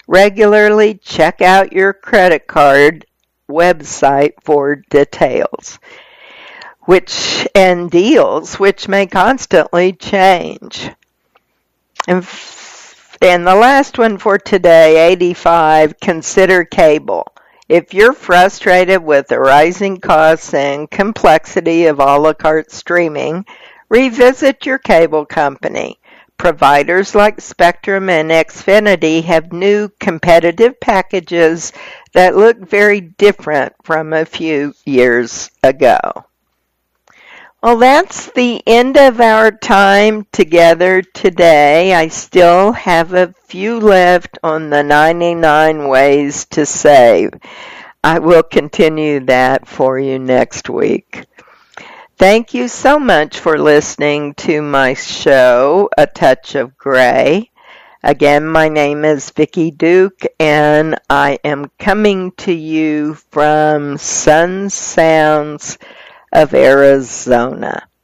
Regularly check out your credit card website for details and deals which may constantly change. And the last one for today, 85, consider cable. If you're frustrated with the rising costs and complexity of a la carte streaming, revisit your cable company. Providers like Spectrum and Xfinity have new competitive packages that look very different from a few years ago. Well, that's the end of our time together today. I still have a few left on the 99 ways to save. I will continue that for you next week. Thank you so much for listening to my show, A Touch of Gray. Again, my name is Vicki Duke, and I am coming to you from Sun Sounds of Arizona.